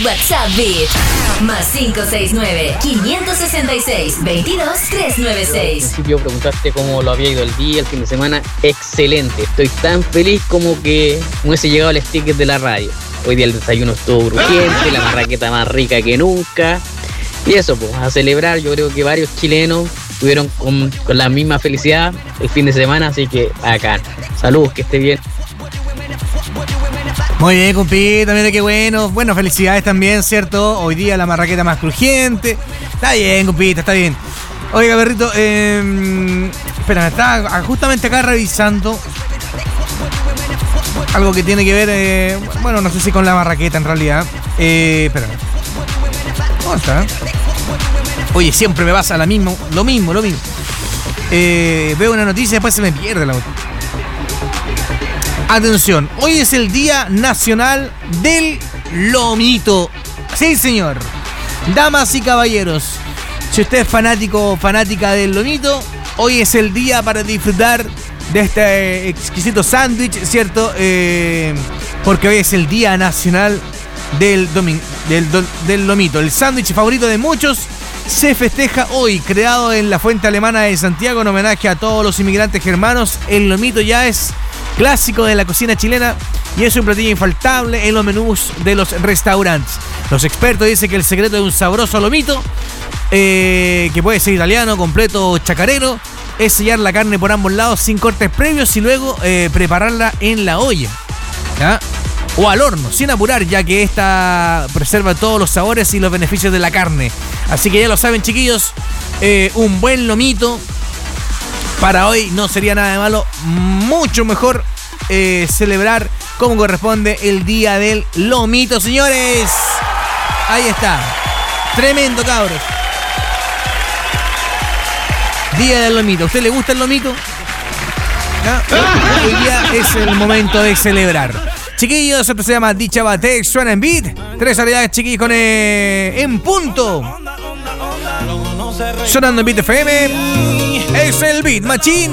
WhatsApp Beat. Más 569-566-22396. Al principio preguntaste cómo lo había ido el día, el fin de semana. Excelente. Estoy tan feliz como que me hubiese llegado el sticker de la radio. Hoy día el desayuno estuvo crujiente, la marraqueta más rica que nunca. Y eso, pues, a celebrar. Yo creo que varios chilenos estuvieron con la misma felicidad el fin de semana, así que acá. Saludos, que esté bien. Muy bien, compita, mira qué bueno. Bueno, felicidades también, ¿cierto? Hoy día la marraqueta más crujiente. Está bien, compita, está bien. Oiga, perrito, espera, estaba justamente acá revisando algo que tiene que ver, bueno, no sé si con la marraqueta en realidad. Espera. ¿Cómo está? Oye, siempre me pasa lo mismo. Veo una noticia y después se me pierde la otra. Atención, hoy es el Día Nacional del Lomito. Sí, señor. Damas y caballeros, si usted es fanático o fanática del lomito, hoy es el día para disfrutar de este exquisito sándwich, ¿cierto? Porque hoy es el Día Nacional del lomito. El sándwich favorito de muchos se festeja hoy, creado en la Fuente Alemana de Santiago en homenaje a todos los inmigrantes germanos. El lomito ya es clásico de la cocina chilena y es un platillo infaltable en los menús de los restaurantes. Los expertos dicen que el secreto de un sabroso lomito, que puede ser italiano, completo o chacarero, es sellar la carne por ambos lados sin cortes previos y luego prepararla en la olla, ¿ya? O al horno, sin apurar, ya que esta preserva todos los sabores y los beneficios de la carne. Así que ya lo saben, chiquillos, un buen lomito para hoy no sería nada de malo. Mucho mejor celebrar como corresponde el Día del Lomito, señores. Ahí está. Tremendo, cabros. Día del Lomito. ¿A usted le gusta el lomito? ¿No? Hoy día es el momento de celebrar. Chiquillos, esto se llama Dicha Batex, suena en beat. 3 realidades, chiquillos, con en punto. Sonando en Beat FM. Es el Beat Machín.